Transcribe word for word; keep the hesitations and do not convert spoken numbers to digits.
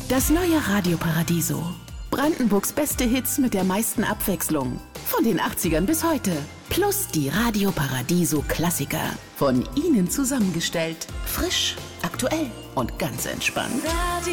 Das neue Radio Paradiso. Brandenburgs beste Hits mit der meisten Abwechslung. Von den achtzigern bis heute. Plus die Radio Paradiso Klassiker. Von Ihnen zusammengestellt. Frisch, aktuell und ganz entspannt. Radio